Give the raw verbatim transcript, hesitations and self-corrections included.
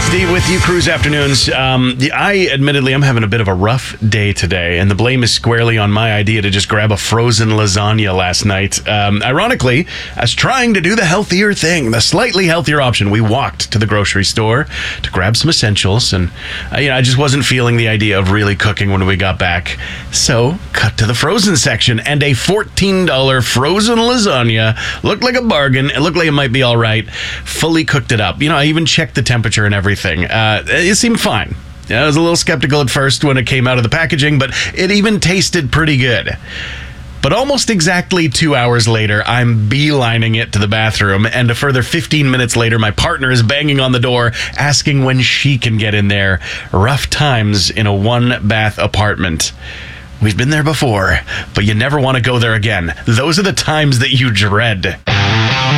Steve with you, Cruise Afternoons. Um, the, I, admittedly, I'm having a bit of a rough day today, and the blame is squarely on my idea to just grab a frozen lasagna last night. Um, ironically, I was trying to do the healthier thing, the slightly healthier option. We walked to the grocery store to grab some essentials, and uh, you know, I just wasn't feeling the idea of really cooking when we got back. So, cut to the frozen section, and a fourteen dollars frozen lasagna looked like a bargain. It looked like it might be all right. Fully cooked it up. You know, I even checked the temperature and everything. Uh, it seemed fine. I was a little skeptical at first when it came out of the packaging, but it even tasted pretty good. But almost exactly two hours later, I'm beelining it to the bathroom, and a further fifteen minutes later, my partner is banging on the door, asking when she can get in there. Rough times in a one-bath apartment. We've been there before, but you never want to go there again. Those are the times that you dread.